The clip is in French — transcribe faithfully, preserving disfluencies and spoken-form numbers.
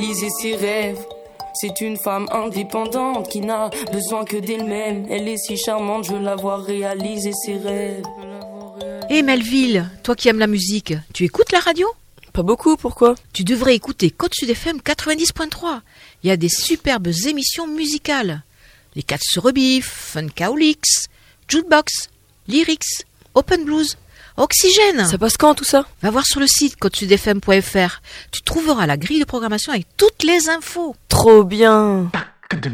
Réaliser ses rêves. C'est une femme indépendante qui n'a besoin que d'elle-même. Elle est si charmante, je la vois réaliser ses rêves. Hé hey Melville, toi qui aimes la musique, tu écoutes la radio ? Pas beaucoup, pourquoi ? Tu devrais écouter Côte Sud F M quatre-vingt-dix point trois. Il y a des superbes émissions musicales. Les Cats se rebiffent, Funkaolix, Jukebox, Lyrics, Open Blues, Oxygène. Ça passe quand tout ça ? Va voir sur le site côte sud f m point f r. Tu trouveras la grille de programmation avec toutes les infos. Trop bien.